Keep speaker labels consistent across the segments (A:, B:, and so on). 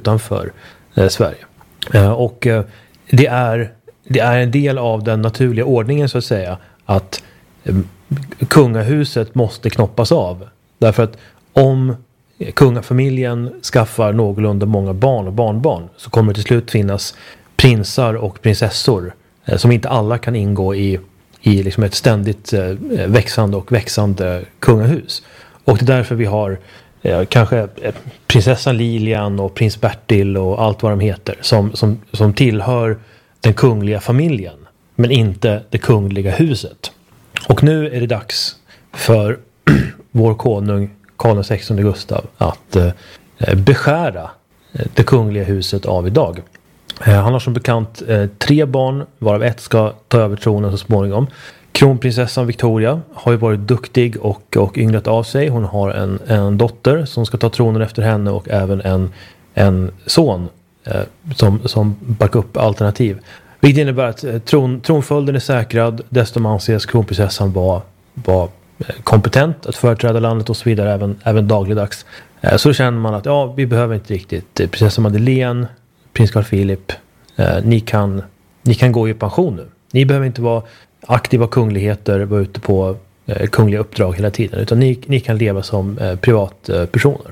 A: utanför Sverige. Och det är en del av den naturliga ordningen så att säga att kungahuset måste knoppas av. Därför att om kungafamiljen skaffar någorlunda många barn och barnbarn så kommer det till slut finnas prinsar och prinsessor som inte alla kan ingå i liksom ett ständigt växande kungahus. Och det är därför vi har kanske prinsessan Lilian och prins Bertil och allt vad de heter som tillhör den kungliga familjen men inte det kungliga huset. Och nu är det dags för vår konung Karl XVI Gustav att beskära det kungliga huset av idag. Han har som bekant 3 barn varav ett ska ta över tronen så småningom. Kronprinsessan Victoria har ju varit duktig och ynglat av sig. Hon har en dotter som ska ta tronen efter henne och även en son som backup-alternativ. Vilket innebär att tronföljden är säkrad. Dessutom anses kronprinsessan vara kompetent att företräda landet och så vidare även dagligdags. Så då känner man att vi behöver inte riktigt prinsessa Madeleine, prins Carl Philip. Ni kan gå i pension nu. Ni behöver inte vara aktiva kungligheter, vara ute på kungliga uppdrag hela tiden. Utan ni kan leva som privatpersoner.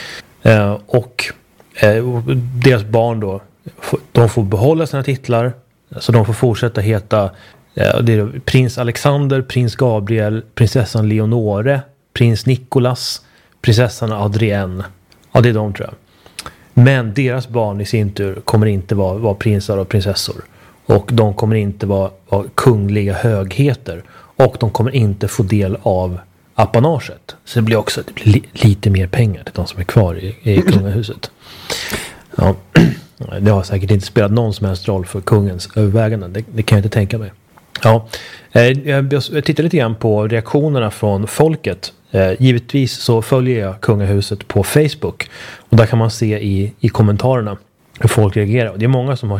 A: Och deras barn då, de får behålla sina titlar. Så de får fortsätta heta det är prins Alexander, prins Gabriel, prinsessan Leonore, prins Nicholas, prinsessan Adrienne. Ja, det är de tror jag. Men deras barn i sin tur kommer inte vara prinsar och prinsessor. Och de kommer inte vara kungliga högheter. Och de kommer inte få del av apanaget. Så det blir lite mer pengar till de som är kvar i kungahuset. Ja, det har säkert inte spelat någon som helst roll för kungens överväganden. Det kan jag inte tänka mig. Ja, jag tittar lite grann på reaktionerna från folket. Givetvis så följer jag kungahuset på Facebook. Och där kan man se i kommentarerna hur folk reagerar. Och det är många som har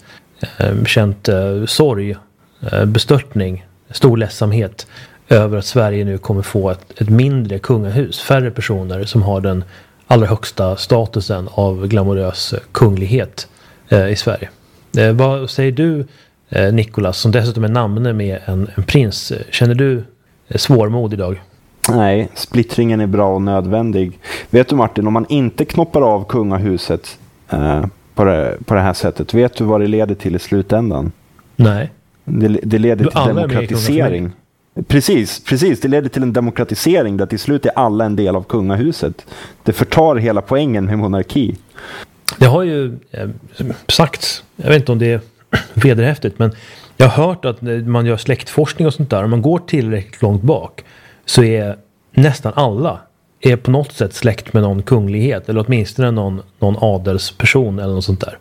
A: känt sorg, bestörtning, stor ledsamhet över att Sverige nu kommer få ett mindre kungahus. Färre personer som har den allra högsta statusen av glamorös kunglighet i Sverige. Vad säger du, Nicholas, som dessutom är namne med en prins? Känner du svårmod idag?
B: Nej, splittringen är bra och nödvändig. Vet du Martin, om man inte knoppar av kungahuset på det här sättet, vet du vad det leder till i slutändan?
A: Nej.
B: Det leder till demokratisering. Precis, det leder till en demokratisering där till slut är alla en del av kungahuset. Det förtar hela poängen med monarki.
A: Det har ju sagts, jag vet inte om det är vederhäftigt, men jag har hört att när man gör släktforskning och sånt där, om man går tillräckligt långt bak så är nästan alla är på något sätt släkt med någon kunglighet eller åtminstone någon adelsperson eller något sånt där.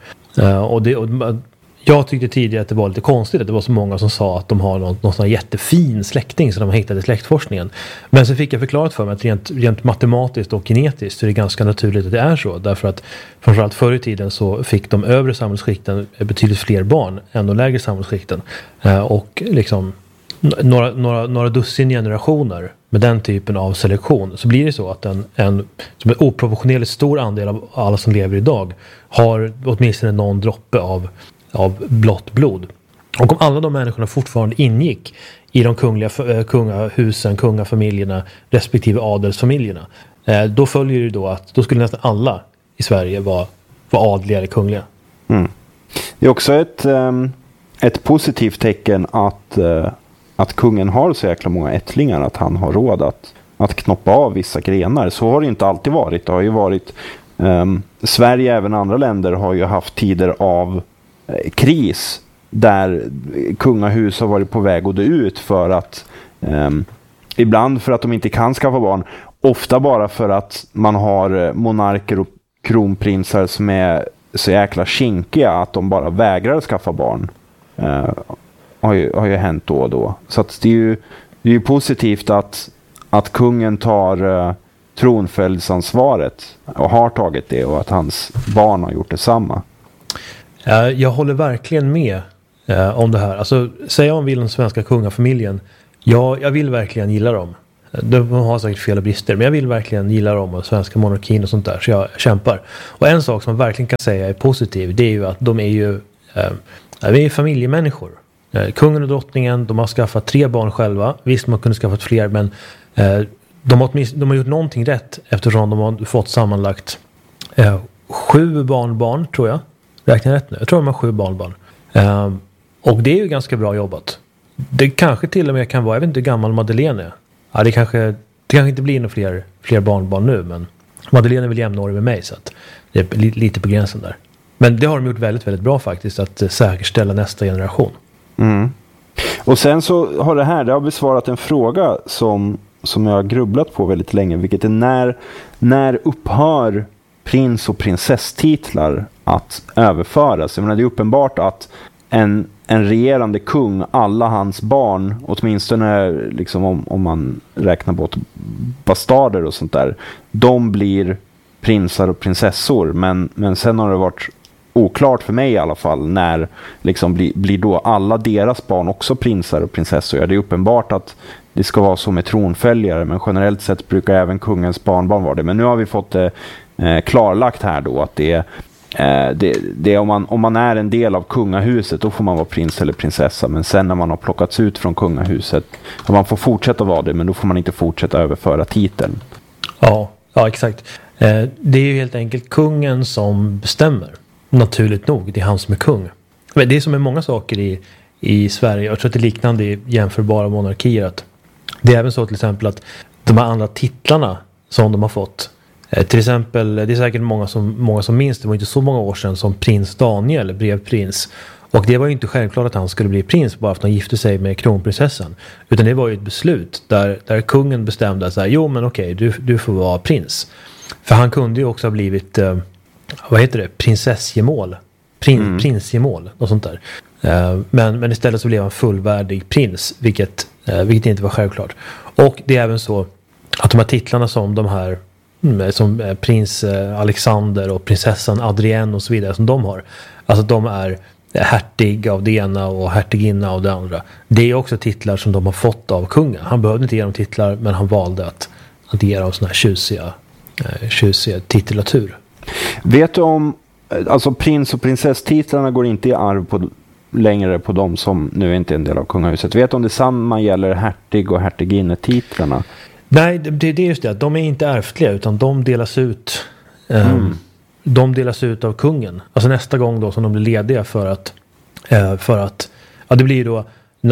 A: Jag tyckte tidigare att det var lite konstigt att det var så många som sa att de har någon sån jättefin släkting som de har hittat i släktforskningen. Men så fick jag förklarat för mig att rent matematiskt och genetiskt så är det ganska naturligt att det är så. Därför att framförallt förr i tiden så fick de övre samhällsskikten betydligt fler barn än de lägre samhällsskikten. Och liksom några dussin generationer med den typen av selektion så blir det så att en oproportionerligt stor andel av alla som lever idag har åtminstone någon droppe av blått blod. Och om alla de människorna fortfarande ingick i de kungahusen, kungafamiljerna respektive adelsfamiljerna, då följer det då att då skulle nästan alla i Sverige vara adliga eller kungliga.
B: Mm. Det är också ett positivt tecken att kungen har så jäkla många ättlingar att han har råd att knoppa av vissa grenar. Så har det inte alltid varit. Det har ju varit Sverige, även andra länder har ju haft tider av kris där kungahus har varit på väg att dö ut för att ibland för att de inte kan skaffa barn, ofta bara för att man har monarker och kronprinsar som är så jäkla kinkiga att de bara vägrar skaffa barn. Har ju hänt då och då. Så att det är ju positivt att kungen tar tronföljdsansvaret och har tagit det och att hans barn har gjort detsamma.
A: Jag håller verkligen med om det här. Alltså, säga om vill den svenska kungafamiljen. Ja, jag vill verkligen gilla dem. De har säkert fel och brister, men jag vill verkligen gilla dem och svenska monarkin och sånt där, så jag kämpar. Och en sak som man verkligen kan säga är positiv, det är ju att de är ju vi är familjemänniskor. Kungen och drottningen, de har skaffat 3 barn själva. Visst, man kunde skaffat fler, men de har gjort någonting rätt, eftersom de har fått sammanlagt 7 barnbarn, tror jag. Räknar rätt nu? Jag tror de har 7 barnbarn. Och det är ju ganska bra jobbat. Det kanske till och med kan vara, jag vet inte hur gammal Madeleine är. Ja, det kanske inte blir några fler barnbarn nu, men Madeleine är väl jämnårig med mig, så att det är lite på gränsen där. Men det har de gjort väldigt, väldigt bra faktiskt, att säkerställa nästa generation.
B: Mm. Och sen så har det har besvarat en fråga som jag har grubblat på väldigt länge, vilket är när upphör prins- och prinsesstitlar att överföras? Jag menar, det är uppenbart att en regerande kung, alla hans barn, åtminstone liksom om man räknar bort bastarder och sånt där, de blir prinsar och prinsessor, men sen har det varit oklart för mig i alla fall när liksom blir då alla deras barn också prinsar och prinsessor. Ja, det är uppenbart att det ska vara så med tronföljare, men generellt sett brukar även kungens barnbarn vara det. Men nu har vi fått det klarlagt här då att det är om man är en del av kungahuset, då får man vara prins eller prinsessa, men sen när man har plockats ut från kungahuset, man får fortsätta vara det, men då får man inte fortsätta överföra titeln.
A: Ja, exakt. Det är ju helt enkelt kungen som bestämmer. Naturligt nog, det är han som är kung. Men det är som med många saker i Sverige, jag tror att det är liknande i jämförbara monarkier, att det är även så till exempel att de här andra titlarna som de har fått, till exempel, det är säkert många som minns, det var inte så många år sedan som prins Daniel blev prins. Och det var ju inte självklart att han skulle bli prins bara för att han gifte sig med kronprinsessan. Utan det var ju ett beslut där kungen bestämde så här, jo men okej, du får vara prins. För han kunde ju också ha blivit, prinsessgemål. Prinsgemål och sånt där. Men istället så blev han fullvärdig prins, vilket inte var självklart. Och det är även så att de här titlarna som de här som prins Alexander och prinsessan Adrienne och så vidare som de har, alltså de är hertig av det ena och hertiginna av det andra. Det är också titlar som de har fått av kungen. Han behövde inte ge dem titlar, men han valde att ge dem såna här tjusiga titulatur.
B: Vet du om, alltså prins- och prinsesstitlarna går inte i arv längre på de som nu inte är en del av kungahuset. Vet du om detsamma gäller hertig- och hertiginnetitlarna?
A: Nej, det är just det. De är inte ärftliga, utan de delas ut de delas ut av kungen. Alltså nästa gång då som de blir lediga för att det blir då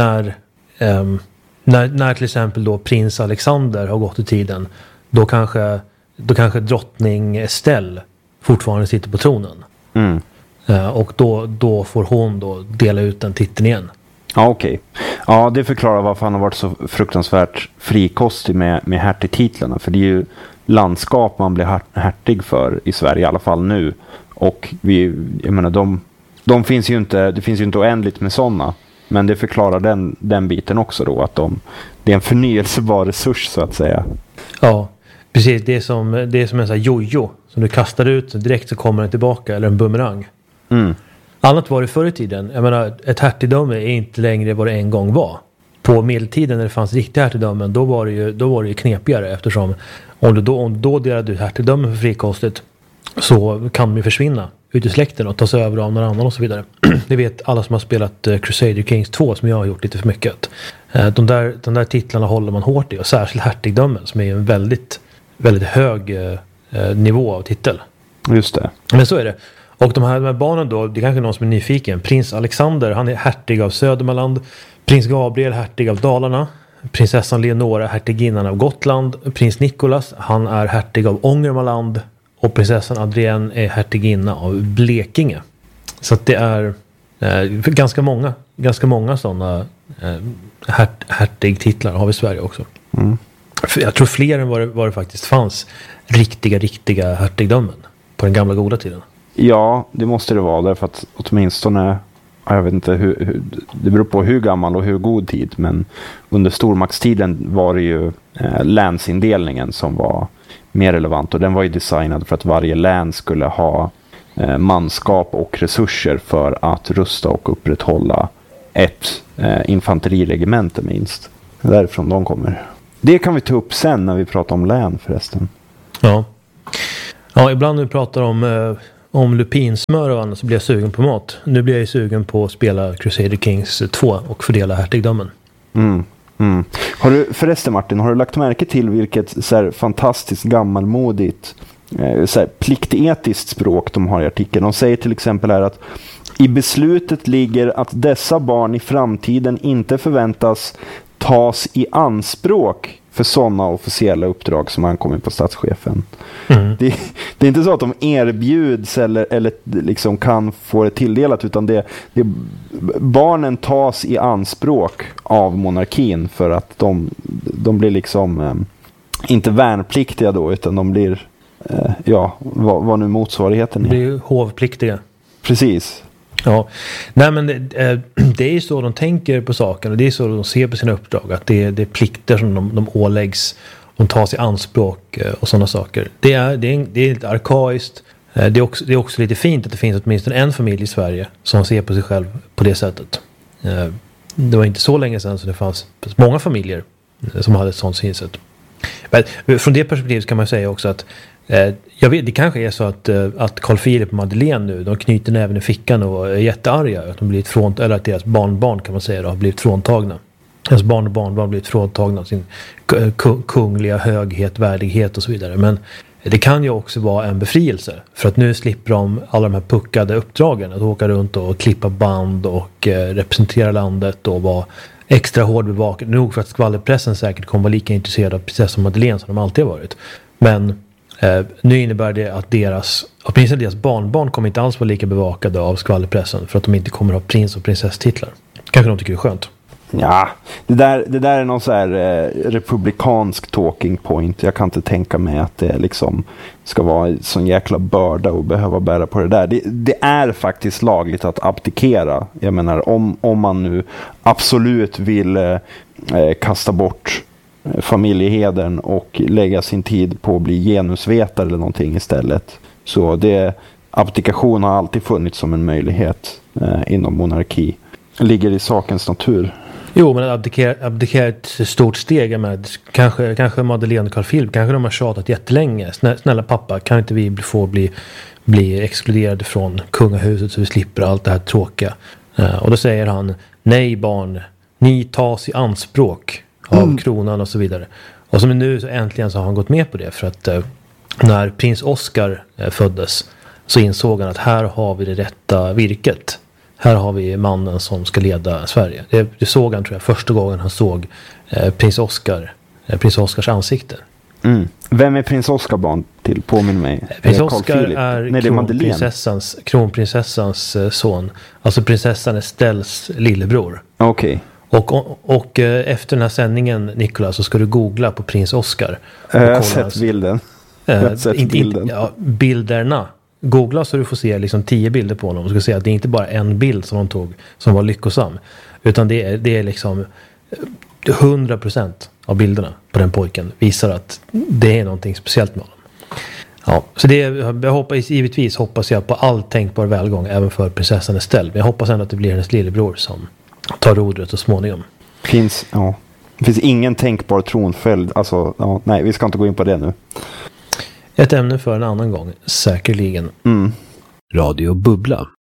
A: när till exempel då prins Alexander har gått i tiden, då kanske drottning Estelle fortfarande sitter på tronen. Och då får hon då dela ut den titeln igen.
B: Ja, okej. Ja, det förklarar varför han har varit så fruktansvärt frikostig med hertigtitlarna. För det är ju landskap man blir hertig för i Sverige, i alla fall nu. Och jag menar, de finns ju inte, det finns ju inte oändligt med sådana. Men det förklarar den biten också då, att det är en förnyelsebar resurs så att säga.
A: Ja, precis. Det är som en sån här jojo som du kastar ut, direkt så kommer den tillbaka, eller en bumerang. Annat var det förr i tiden. Jag menar, ett hertigdöme är inte längre vad det en gång var. På medeltiden när det fanns riktiga hertigdömen, då var det ju knepigare, eftersom om du då delade ut hertigdömen för frikostigt, så kan de ju försvinna ut i släkten och tas över av någon annan och så vidare. Det vet alla som har spelat Crusader Kings 2, som jag har gjort lite för mycket. De där titlarna håller man hårt i, och särskilt hertigdömen som är en väldigt, väldigt hög nivå av titel.
B: Just det.
A: Men så är det. Och de här barnen då, det är kanske någon som är nyfiken. Prins Alexander, han är hertig av Södermanland. Prins Gabriel, hertig av Dalarna. Prinsessan Leonora, hertiginnan av Gotland. Prins Nicholas, han är hertig av Ångermanland. Och prinsessan Adrienne är hertiginna av Blekinge. Så att det är ganska många sådana hertigtitlar har vi i Sverige också. Jag tror fler än vad det faktiskt fanns riktiga hertigdömen på den gamla goda tiden.
B: Ja, det måste det vara, därför att åtminstone, jag vet inte hur det beror på hur gammal och hur god tid, men under stormaktstiden var det ju länsindelningen som var mer relevant, och den var ju designad för att varje län skulle ha manskap och resurser för att rusta och upprätthålla ett infanteriregemente minst. Därifrån de kommer. Det kan vi ta upp sen när vi pratar om län förresten.
A: Ja, ibland när vi pratar om lupinsmör och annat så blir jag sugen på mat. Nu blir jag ju sugen på att spela Crusader Kings 2 och fördela hertigdömen.
B: Har du, förresten Martin, har du lagt märke till vilket så här fantastiskt gammalmodigt så här pliktetiskt språk de har i artikeln? De säger till exempel här att i beslutet ligger att dessa barn i framtiden inte förväntas tas i anspråk för sådana officiella uppdrag som ankommer på statschefen. Det är inte så att de erbjuds eller liksom kan få det tilldelat, utan barnen tas i anspråk av monarkin för att de blir liksom inte värnpliktiga då, utan de blir vad nu motsvarigheten är.
A: Det är ju hovpliktiga.
B: Precis.
A: Ja, nej men det är ju så de tänker på saken, och det är så de ser på sina uppdrag, att det är plikter som de åläggs, de tas i anspråk och sådana saker. Det är lite arkaiskt. Det är också lite fint att det finns åtminstone en familj i Sverige som ser på sig själv på det sättet. Det var inte så länge sedan så det fanns många familjer som hade ett sånt synsätt. Men från det perspektivet kan man säga också att jag vet, det kanske är så att Carl Philip och Madeleine nu, de knyter näven i fickan och är jättearga att de blivit eller att deras barnbarn kan man säga då, har blivit fråntagna. Deras barn och barnbarn har blivit fråntagna sin kungliga höghet, värdighet och så vidare. Men det kan ju också vara en befrielse, för att nu slipper de alla de här puckade uppdragen, att åka runt och klippa band och representera landet och vara extra hård bevakad. Nog för att skvallerpressen säkert kommer vara lika intresserad av prinsessan Madeleine som de alltid har varit. Men nu innebär det att åtminstone deras barnbarn kommer inte alls vara lika bevakade av skvallerpressen, för att de inte kommer ha prins- och prinsesstitlar. Kanske de tycker det är skönt.
B: Ja, det där är någon så här republikansk talking point. Jag kan inte tänka mig att det liksom ska vara en sån jäkla börda och behöva bära på det där. Det är faktiskt lagligt att abdikera. Jag menar, om man nu absolut vill kasta bort familjeheden och lägga sin tid på att bli genusvetare eller någonting istället. Så abdikation har alltid funnits som en möjlighet inom monarki. Ligger i sakens natur.
A: Jo, men abdikera ett stort steg med kanske Madeleine och Carl Philip, kanske de har tjatat jättelänge. Snälla pappa, kan inte vi få bli exkluderade från kungahuset så vi slipper allt det här tråkiga. Och då säger han, nej barn, ni tas i anspråk av kronan och så vidare. Och som nu så äntligen så har han gått med på det, för att när prins Oscar föddes så insåg han att här har vi det rätta virket. Här har vi mannen som ska leda Sverige. Det såg han, tror jag, första gången han såg prins Oscars ansikte.
B: Vem är prins Oscar barn till? Påminn mig.
A: Prins Oscar är kronprinsessans son. Alltså prinsessan Estelles lillebror.
B: Okej.
A: Och efter den här sändningen, Nicolas, så ska du googla på prins Oscar.
B: Jag har sett bilden.
A: Bilderna. Googla så du får se liksom 10 bilder på honom. Och ska se att det är inte bara en bild som de tog som var lyckosam. Utan det är liksom 100% av bilderna på den pojken visar att det är någonting speciellt med honom. Ja, så givetvis hoppas jag på all tänkbar välgång även för prinsessan Estelle. Men jag hoppas ändå att det blir hennes lillebror som tar rodret så småningom.
B: Det finns ingen tänkbar tronföljd. Alltså, nej, vi ska inte gå in på det nu.
A: Ett ämne för en annan gång, säkerligen.
C: Radio Bubbla.